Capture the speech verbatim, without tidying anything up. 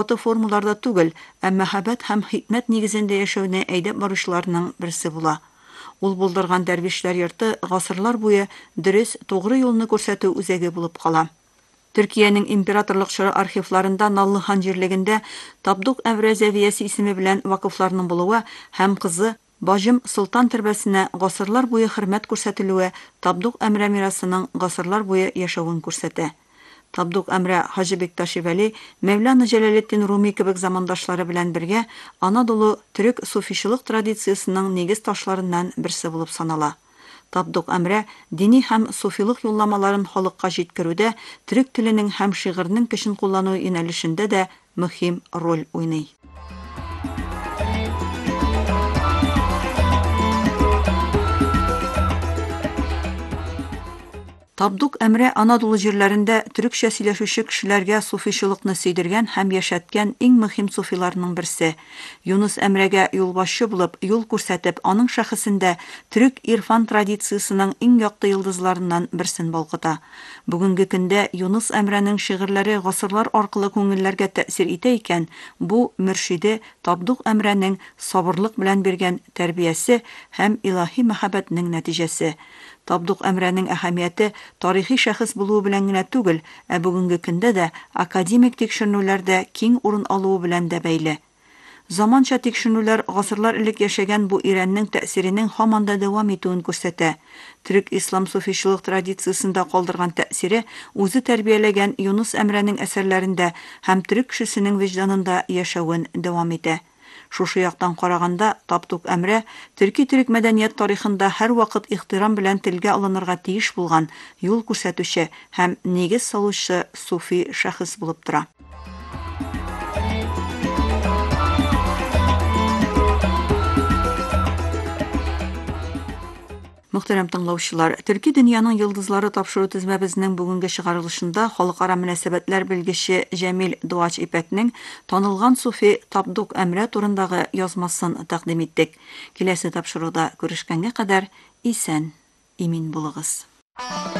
каты формуларда түгел, ә мәхәббәт һәм хикмәт нигезендә яшәүне әйдәп баручыларның берсе була. Ул булдырган дәрвишләр йорты гасырлар буе дөрес, тугры юлны күрсәтү үзәге булып кала. Төркиянең императорлык чоры архивларында Наллыхан җирлегендә Табдук Әмрә Зәвиясе исеме белән вакыфларның булуы һәм кызы Баҗым Солтан төрбәсенә гасырлар буе хөрмәт күрсәтелүе Табдук Әмрә мирасының гасырлар буе яшәвен күрсәтә. Табдук Әмрә Хаҗи Бекташи Вәли, Мәүлана Җәләлетдин Руми кебек замандашлары белән бергә Анадолу төрек суфичылык традициясенең нигез ташларыннан берсе булып санала. Табдук Әмрә дини һәм суфилык юлламаларын халыкка җиткерүдә, төрек теленең һәм шигырьнең көчен куллану юнәлешендә дә мөһим роль уйный. Табдук Әмрә Анадолу җирләрендә төрекчә сөйләшүче кешеләргә суфичылыкны сөйдергән һәм яшәткән иң мөһим суфиларның берсе. Юнус Әмрәгә юлбашчы булып, юл күрсәтеп, аның шәхесендә төрек ирфан традициясенең иң якты йолдызларыннан берсен балкыта. Бүгенге көндә Юнус Әмрәнең шигырьләре гасырлар аркылы күңелләргә тәэсир итә икән, бу мөршиде Табдук Әмрәнең сабырлык белән биргән тәрбиясе һәм илаһи мәхәббәтнең нәтиҗәсе. Табдук Әмрәнең әһәмияте тарихи шәхес булуы белән генә түгел, ә бүгенге көндә дә академик тикшеренүләрдә киң урын алуы белән дә бәйле. Заманча тикшеренүләр гасырлар элек яшәгән бу ирәннең тәэсиренең һаман да дәвам итүен күрсәтә. Төрек ислам суфичылык традициясендә калдырган тәэсире үзе тәрбияләгән Юнус Әмрәнең әсәрләрендә һәм төрек кешесенең вөҗданында яшәвен дәвам итә. Шушы яктан караганда Табдук Әмрә төрки-төрек мәдәният тарихында һәр вакыт ихтирам белән телгә алынырга тиеш булган юл күрсәтүче һәм нигез салучы суфи шәхес булып тора. Мөхтәрәм тыңлаучылар, Төрки дөньяның йолдызлары тапшыру тезмәбезнең бүгенге чыгарылышында халыкара мөнәсәбәтләр белгече Җәмил Дуач Ипәкнең танылган суфи Табдук Әмрә турындагы язмасын тәкъдим иттек. Киләсе тапшыруда күрешкәнгә кадәр исән, имин булыгыз.